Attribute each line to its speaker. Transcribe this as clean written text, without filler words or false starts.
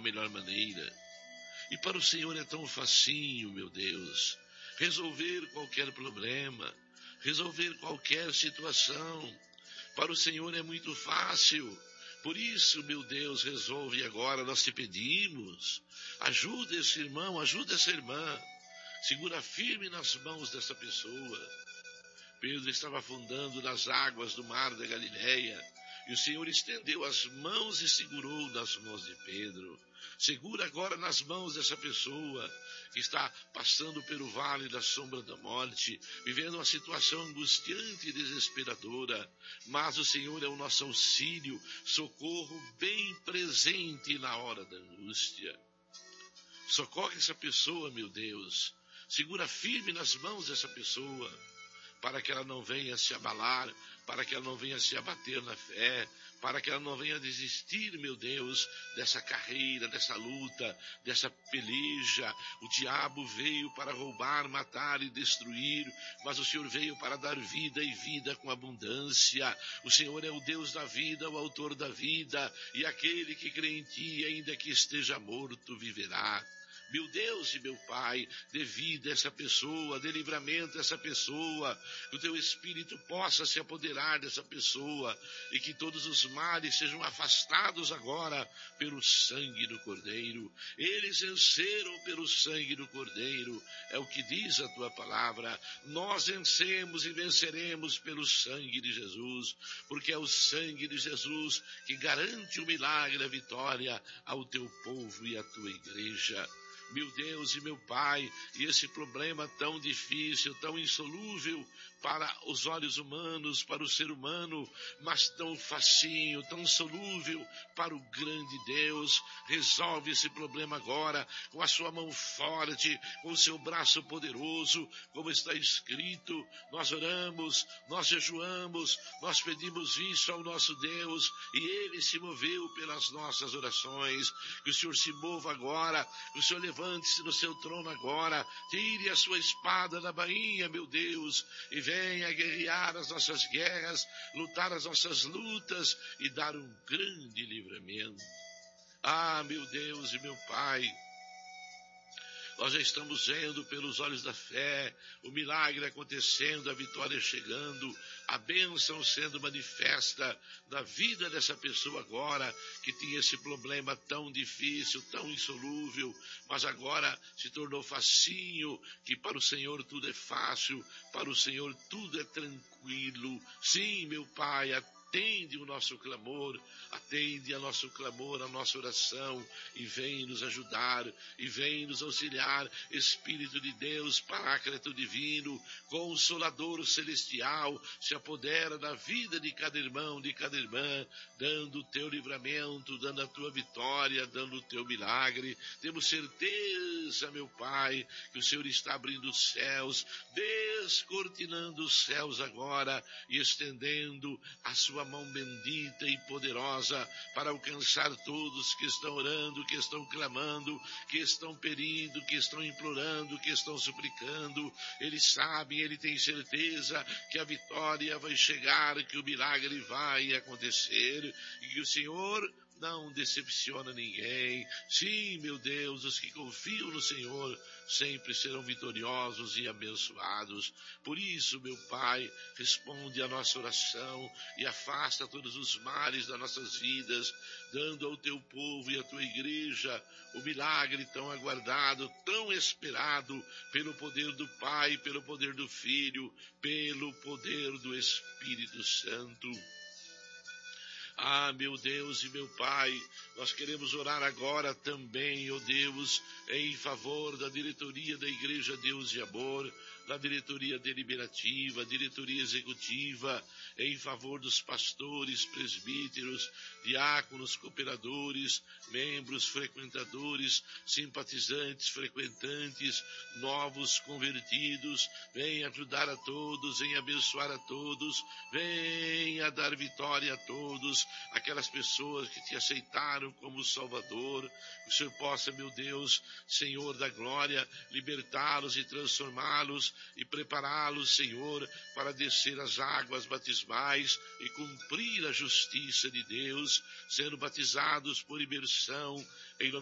Speaker 1: melhor maneira. E para o Senhor é tão facinho, meu Deus, resolver qualquer problema, resolver qualquer situação. Para o Senhor é muito fácil. Por isso, meu Deus, resolve agora, nós te pedimos. Ajuda esse irmão, ajuda essa irmã. Segura firme nas mãos dessa pessoa. Pedro estava afundando nas águas do mar da Galileia, e o Senhor estendeu as mãos e segurou nas mãos de Pedro. Segura agora nas mãos dessa pessoa que está passando pelo vale da sombra da morte, vivendo uma situação angustiante e desesperadora. Mas o Senhor é o nosso auxílio, socorro bem presente na hora da angústia. Socorre essa pessoa, meu Deus. Segura firme nas mãos dessa pessoa, para que ela não venha se abalar, para que ela não venha se abater na fé, para que ela não venha desistir, meu Deus, dessa carreira, dessa luta, dessa peleja. O diabo veio para roubar, matar e destruir, mas o Senhor veio para dar vida e vida com abundância. O Senhor é o Deus da vida, o autor da vida, e aquele que crê em ti, ainda que esteja morto, viverá. Meu Deus e meu Pai, dê vida a essa pessoa, dê livramento a essa pessoa, que o teu Espírito possa se apoderar dessa pessoa e que todos os males sejam afastados agora pelo sangue do Cordeiro. Eles venceram pelo sangue do Cordeiro, é o que diz a tua palavra. Nós vencemos e venceremos pelo sangue de Jesus, porque é o sangue de Jesus que garante o milagre, a vitória ao teu povo e à tua igreja. Meu Deus e meu Pai, e esse problema tão difícil, tão insolúvel para os olhos humanos, para o ser humano, mas tão facinho, tão solúvel para o grande Deus. Resolve esse problema agora, com a sua mão forte, com o seu braço poderoso, como está escrito. Nós oramos, nós jejuamos, nós pedimos isso ao nosso Deus, e Ele se moveu pelas nossas orações. Que o Senhor se mova agora, que o Senhor levante-se no seu trono agora, tire a sua espada da bainha, meu Deus, e venha guerrear as nossas guerras, lutar as nossas lutas e dar um grande livramento. Ah, meu Deus e meu Pai, nós já estamos vendo pelos olhos da fé o milagre acontecendo, a vitória chegando, a bênção sendo manifesta na vida dessa pessoa agora, que tinha esse problema tão difícil, tão insolúvel, mas agora se tornou facinho, que para o Senhor tudo é fácil, para o Senhor tudo é tranquilo. Sim, meu Pai, atende o nosso clamor, atende a nosso clamor, a nossa oração, e vem nos ajudar, e vem nos auxiliar, Espírito de Deus, Paráclito divino, Consolador celestial, se apodera da vida de cada irmão, de cada irmã, dando o teu livramento, dando a tua vitória, dando o teu milagre. Temos certeza, meu Pai, que o Senhor está abrindo os céus, descortinando os céus agora, e estendendo a sua mão bendita e poderosa para alcançar todos que estão orando, que estão clamando, que estão pedindo, que estão implorando, que estão suplicando. Ele sabe, ele tem certeza que a vitória vai chegar, que o milagre vai acontecer, e que o Senhor não decepciona ninguém. Sim, meu Deus, os que confiam no Senhor sempre serão vitoriosos e abençoados. Por isso, meu Pai, responde a nossa oração e afasta todos os males das nossas vidas, dando ao teu povo e à tua igreja o milagre tão aguardado, tão esperado, pelo poder do Pai, pelo poder do Filho, pelo poder do Espírito Santo. Ah, meu Deus e meu Pai, nós queremos orar agora também, ó Deus, em favor da diretoria da Igreja Deus e Amor, da diretoria deliberativa, diretoria executiva, em favor dos pastores, presbíteros, diáconos, cooperadores, membros, frequentadores, simpatizantes, frequentantes, novos convertidos. Venha ajudar a todos, venha abençoar a todos, venha dar vitória a todos, aquelas pessoas que te aceitaram como Salvador. O Senhor possa, meu Deus, Senhor da glória, libertá-los e transformá-los e prepará-los, Senhor, para descer as águas batismais e cumprir a justiça de Deus, sendo batizados por imersão em